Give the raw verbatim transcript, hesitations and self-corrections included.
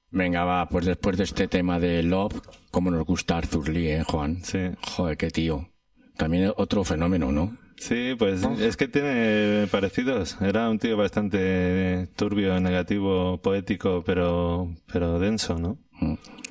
Venga, va, pues después de este tema de Love, cómo nos gusta Arthur Lee, ¿eh, Juan? Sí. Joder, qué tío. También otro fenómeno, ¿no? Sí, pues oh. es que tiene parecidos. Era un tío bastante turbio, negativo, poético, pero, pero denso, ¿no?